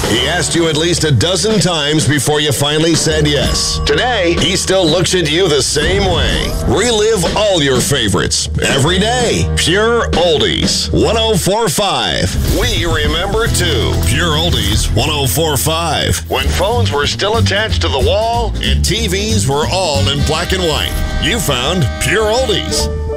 He asked you at least a dozen times before you finally said yes. Today, he still looks at you the same way. Relive all your favorites every day. Pure Oldies 104.5. We remember too. Pure Oldies 104.5. When phones were still attached to the wall and TVs were all in black and white, you found Pure Oldies.